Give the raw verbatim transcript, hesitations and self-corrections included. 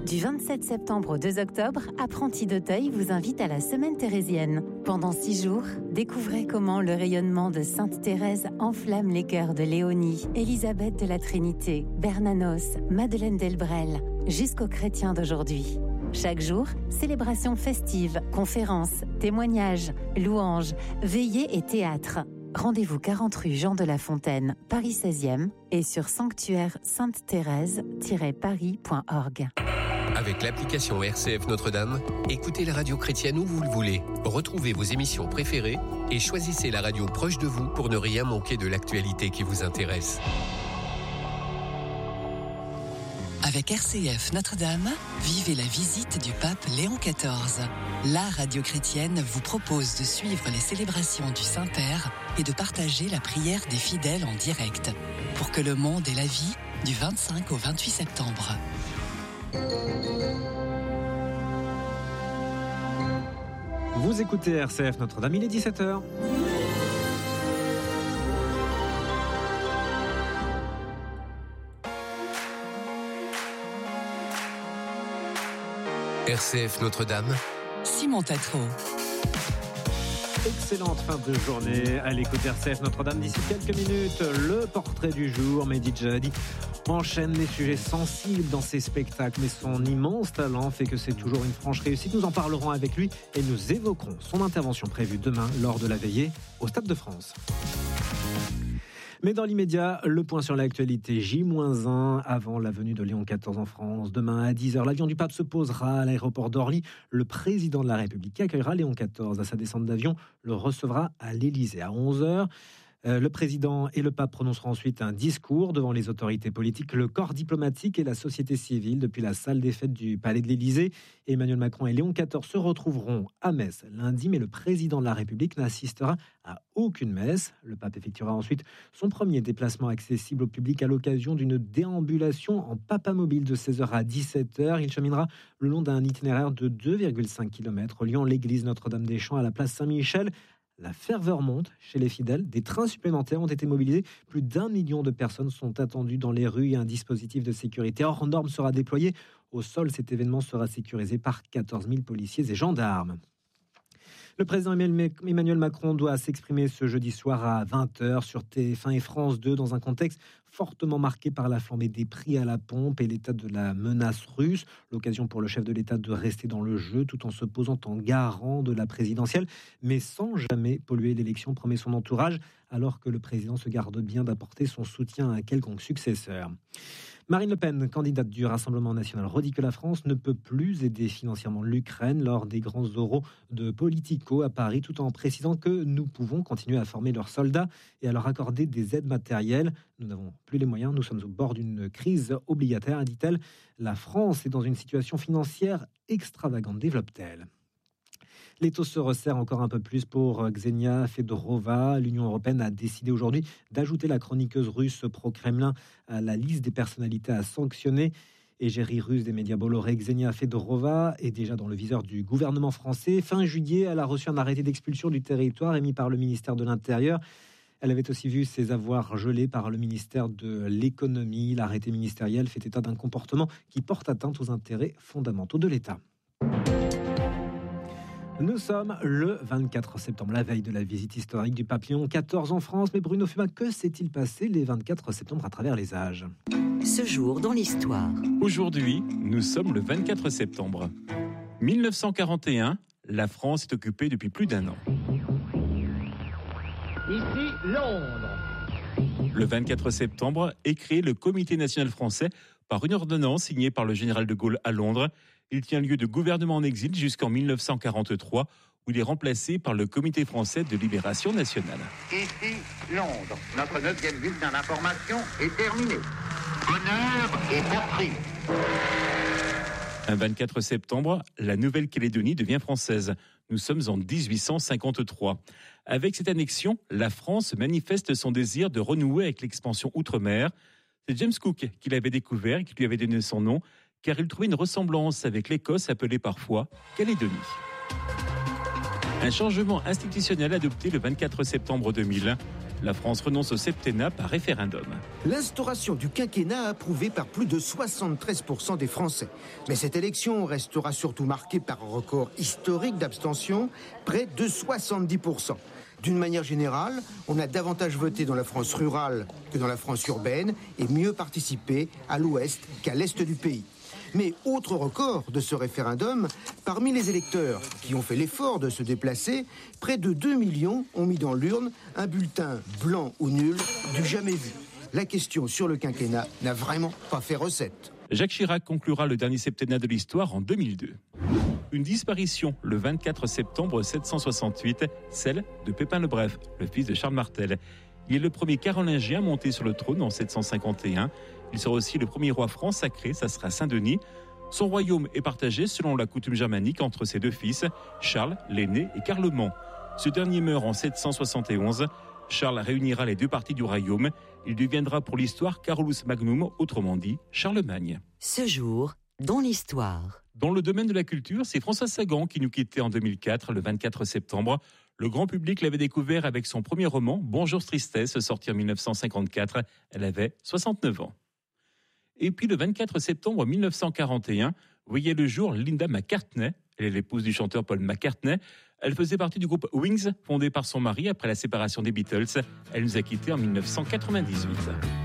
Du vingt-sept septembre au deux octobre, Apprentis d'Auteuil vous invite à la Semaine thérésienne. Pendant six jours, découvrez comment le rayonnement de Sainte Thérèse enflamme les cœurs de Léonie, Élisabeth de la Trinité, Bernanos, Madeleine Delbrel, jusqu'aux chrétiens d'aujourd'hui. Chaque jour, célébrations festives, conférences, témoignages, louanges, veillées et théâtre. Rendez-vous quarante rue Jean de La Fontaine, Paris seizième et sur sanctuaire sainte thérèse tiret paris point org. Avec l'application R C F Notre-Dame, écoutez la radio chrétienne où vous le voulez. Retrouvez vos émissions préférées et choisissez la radio proche de vous pour ne rien manquer de l'actualité qui vous intéresse. Avec R C F Notre-Dame, vivez la visite du pape Léon quatorze. La radio chrétienne vous propose de suivre les célébrations du Saint-Père et de partager la prière des fidèles en direct pour que le monde ait la vie du vingt-cinq au vingt-huit septembre. Vous écoutez R C F Notre-Dame, il est dix-sept heures. R C F Notre-Dame, Simon Tatro. Excellente fin de journée à l'écoute R C F Notre-Dame. D'ici quelques minutes, le portrait du jour. Mehdi Djihadi enchaîne les sujets sensibles dans ses spectacles, mais son immense talent fait que c'est toujours une franche réussite. Nous en parlerons avec lui et nous évoquerons son intervention prévue demain lors de la veillée au Stade de France. Mais dans l'immédiat, le point sur l'actualité J un avant la venue de Léon quatorze en France. Demain à dix heures, l'avion du pape se posera à l'aéroport d'Orly. Le président de la République qui accueillera Léon quatorze à sa descente d'avion le recevra à l'Élysée à onze heures. Euh, le président et le pape prononceront ensuite un discours devant les autorités politiques, le corps diplomatique et la société civile depuis la salle des fêtes du Palais de l'Élysée. Emmanuel Macron et Léon quatorze se retrouveront à Metz lundi, mais le président de la République n'assistera à aucune messe. Le pape effectuera ensuite son premier déplacement accessible au public à l'occasion d'une déambulation en papamobile de seize heures à dix-sept heures. Il cheminera le long d'un itinéraire de deux virgule cinq kilomètres reliant l'église Notre-Dame-des-Champs à la place Saint-Michel. La ferveur monte chez les fidèles. Des trains supplémentaires ont été mobilisés. Plus d'un million de personnes sont attendues dans les rues et un dispositif de sécurité hors norme sera déployé. Au sol, cet événement sera sécurisé par quatorze mille policiers et gendarmes. Le président Emmanuel Macron doit s'exprimer ce jeudi soir à vingt heures sur T F un et France deux dans un contexte fortement marqué par la flambée des prix à la pompe et l'état de la menace russe. L'occasion pour le chef de l'État de rester dans le jeu tout en se posant en garant de la présidentielle, mais sans jamais polluer l'élection, promet son entourage, alors que le président se garde bien d'apporter son soutien à un quelconque successeur. Marine Le Pen, candidate du Rassemblement national, redit que la France ne peut plus aider financièrement l'Ukraine lors des grands oraux de Politico à Paris, tout en précisant que nous pouvons continuer à former leurs soldats et à leur accorder des aides matérielles. Nous n'avons plus les moyens, nous sommes au bord d'une crise obligataire, dit-elle. La France est dans une situation financière extravagante, développe-t-elle. L'étau se resserre encore un peu plus pour Ksenia Fedorova. L'Union européenne a décidé aujourd'hui d'ajouter la chroniqueuse russe pro-Kremlin à la liste des personnalités à sanctionner. Égérie russe des médias Bolloré, Ksenia Fedorova est déjà dans le viseur du gouvernement français. Fin juillet, elle a reçu un arrêté d'expulsion du territoire émis par le ministère de l'Intérieur. Elle avait aussi vu ses avoirs gelés par le ministère de l'Économie. L'arrêté ministériel fait état d'un comportement qui porte atteinte aux intérêts fondamentaux de l'État. Nous sommes le vingt-quatre septembre, la veille de la visite historique du pape Léon quatorze en France. Mais Bruno Fuma, que s'est-il passé les vingt-quatre septembre à travers les âges ? Ce jour dans l'histoire. Aujourd'hui, nous sommes le vingt-quatre septembre. mille neuf cent quarante et un, la France est occupée depuis plus d'un an. Ici, Londres. Le vingt-quatre septembre est créé le Comité national français par une ordonnance signée par le général de Gaulle à Londres. Il tient lieu de gouvernement en exil jusqu'en mille neuf cent quarante-trois, où il est remplacé par le Comité français de libération nationale. Ici, Londres. Notre neuvième bulletin d'information est terminé. Honneur et patrie. Un vingt-quatre septembre, la Nouvelle-Calédonie devient française. Nous sommes en dix-huit cent cinquante-trois. Avec cette annexion, la France manifeste son désir de renouer avec l'expansion outre-mer. C'est James Cook qui l'avait découvert et qui lui avait donné son nom, car il trouvait une ressemblance avec l'Écosse appelée parfois Calédonie. Un changement institutionnel adopté le vingt-quatre septembre deux mille. La France renonce au septennat par référendum. L'instauration du quinquennat approuvée par plus de soixante-treize pour cent des Français. Mais cette élection restera surtout marquée par un record historique d'abstention, près de soixante-dix pour cent. D'une manière générale, on a davantage voté dans la France rurale que dans la France urbaine et mieux participé à l'ouest qu'à l'est du pays. Mais autre record de ce référendum, parmi les électeurs qui ont fait l'effort de se déplacer, près de deux millions ont mis dans l'urne un bulletin blanc ou nul du jamais vu. La question sur le quinquennat n'a vraiment pas fait recette. Jacques Chirac conclura le dernier septennat de l'histoire en deux mille deux. Une disparition le vingt-quatre septembre sept cent soixante-huit, celle de Pépin le Bref, le fils de Charles Martel. Il est le premier carolingien monté sur le trône en sept cent cinquante et un. Il sera aussi le premier roi franc sacré, ça sera Saint-Denis. Son royaume est partagé selon la coutume germanique entre ses deux fils, Charles l'aîné et Carloman. Ce dernier meurt en sept cent soixante et onze. Charles réunira les deux parties du royaume. Il deviendra pour l'histoire Carolus Magnum, autrement dit Charlemagne. Ce jour, dans l'histoire. Dans le domaine de la culture, c'est Françoise Sagan qui nous quittait en deux mille quatre, le vingt-quatre septembre. Le grand public l'avait découvert avec son premier roman, Bonjour Tristesse, sorti en mille neuf cent cinquante-quatre. Elle avait soixante-neuf ans. Et puis le vingt-quatre septembre mille neuf cent quarante et un, voyait le jour Linda McCartney. Elle est l'épouse du chanteur Paul McCartney. Elle faisait partie du groupe Wings, fondé par son mari après la séparation des Beatles. Elle nous a quittés en mille neuf cent quatre-vingt-dix-huit.